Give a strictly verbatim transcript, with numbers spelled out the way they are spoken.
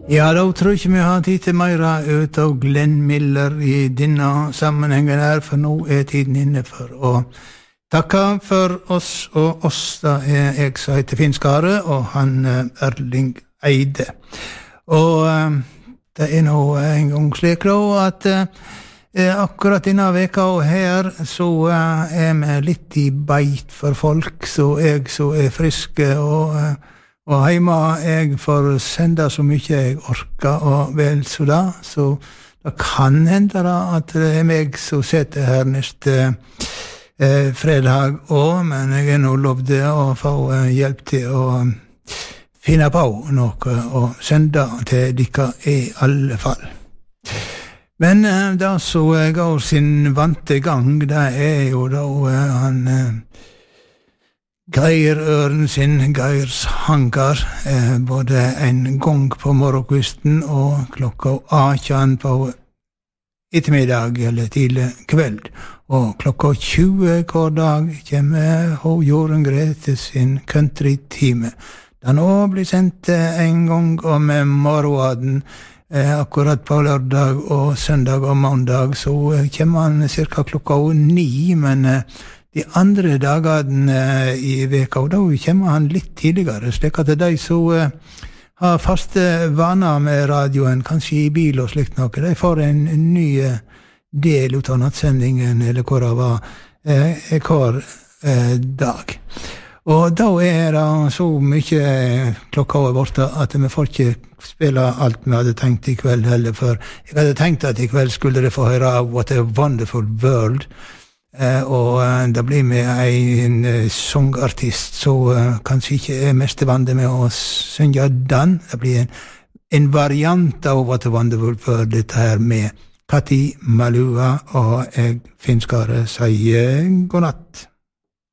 Ja, da tror jeg ikke vi har tid til mer ut av Glenn Miller i denne sammenhengen her, for nå er tiden inne for å takke for oss og oss. Da er jeg som heter Finn Skare, og han Erling Eide. Og uh, det er nå en gang slik da, at uh, akkurat denne veka og her, så uh, er vi litt i beit for folk, så jeg så er friske og... Uh, Og heima jeg får sende så mye jeg orker, og vel så da, så det kan hende da at det er meg som sitter her neste eh, fredag også, men jeg er nå lovd å få eh, hjelp til å finne på noe og sende til dere i alle fall. Men eh, det som går sin vante gang, det er jo da eh, han... Eh, Geir Øren sin, Geirs Hangar, eh, både en gang på morgenkvisten og klokka atten på ettermiddag eller tidlig kveld. Og klokka tjue hver dag kommer H. Jorunn Grete sin country-time. Den også blir sendt en gang om morgenen, eh, akkurat på lørdag og søndag og mandag, så kommer han cirka klokka ni, men eh, de andre dagene uh, i veka, og da kommer han litt tidligere, slik at de som uh, har faste vaner med radioen, kanskje i bil og slikt noe, de får en, en ny uh, del ut av nattsendingen, eller hvor det var, uh, hver uh, dag. Og da er det så mye uh, klokka over borte, at vi får ikke spille alt vi hadde tenkt i kveld heller, for jeg hadde tenkt at i kveld skulle dere få høre What a Wonderful World, Uh, og uh, det blir med en uh, songartist, så uh, kanskje ikke er mest vant med å synge den. Det blir en, en variant av What a Wonderful World, dette her med Kati Malua, og jeg Finn Skare sier god natt.